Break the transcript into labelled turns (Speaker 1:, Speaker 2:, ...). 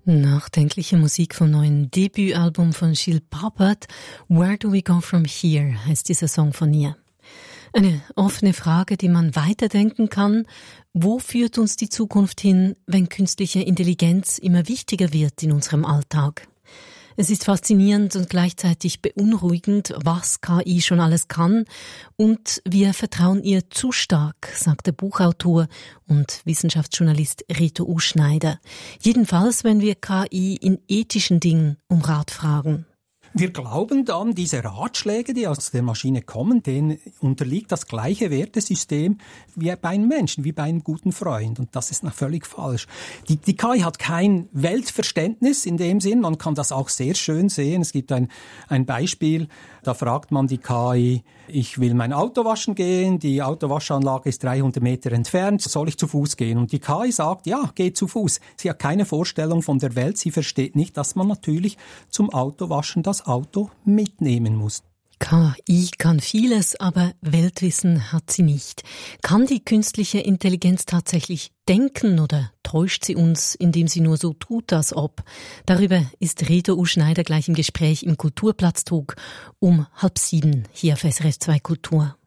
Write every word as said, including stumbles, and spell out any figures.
Speaker 1: Nachdenkliche Musik vom neuen Debütalbum von Gilles Papert. Where do we go from here heißt dieser Song von ihr. Eine offene Frage, die man weiterdenken kann. Wo führt uns die Zukunft hin, wenn künstliche Intelligenz immer wichtiger wird in unserem Alltag? Es ist faszinierend und gleichzeitig beunruhigend, was K I schon alles kann, und wir vertrauen ihr zu stark, sagt der Buchautor und Wissenschaftsjournalist Reto Uschneider. Jedenfalls, wenn wir K I in ethischen Dingen um Rat fragen.
Speaker 2: Wir glauben dann, diese Ratschläge, die aus der Maschine kommen, denen unterliegt das gleiche Wertesystem wie bei einem Menschen, wie bei einem guten Freund. Und das ist noch völlig falsch. Die, die K I hat kein Weltverständnis in dem Sinn. Man kann das auch sehr schön sehen. Es gibt ein, ein Beispiel, da fragt man die K I, ich will mein Auto waschen gehen, die Autowaschanlage ist dreihundert Meter entfernt, soll ich zu Fuß gehen? Und die K I sagt, ja, geh zu Fuß. Sie hat keine Vorstellung von der Welt. Sie versteht nicht, dass man natürlich zum Autowaschen das Auto mitnehmen muss.
Speaker 1: K I kann vieles, aber Weltwissen hat sie nicht. Kann die künstliche Intelligenz tatsächlich denken oder täuscht sie uns, indem sie nur so tut, als ob? Darüber ist Reto Uschneider gleich im Gespräch im Kulturplatztalk um halb sieben hier auf S R F zwei Kultur.